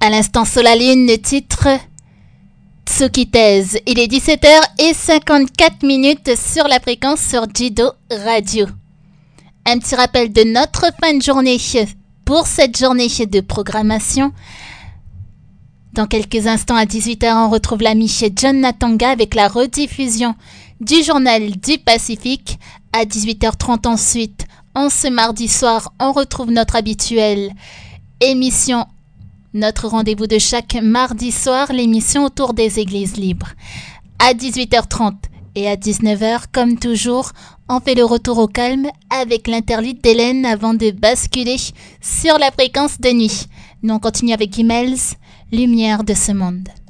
À l'instant Solaline, le titre Tsukitez. Il est 17h54 sur la fréquence sur Jido Radio. Un petit rappel de notre fin de journée pour cette journée de programmation. Dans quelques instants à 18h, on retrouve l'ami John Natanga avec la rediffusion du journal du Pacifique. À 18h30 ensuite, en ce mardi soir, on retrouve notre habituelle émission, notre rendez-vous de chaque mardi soir, l'émission autour des églises libres. À 18h30 et à 19h, comme toujours, on fait le retour au calme avec l'interlude d'Hélène avant de basculer sur la fréquence de nuit. Nous on continue avec Emails, Lumière de ce monde.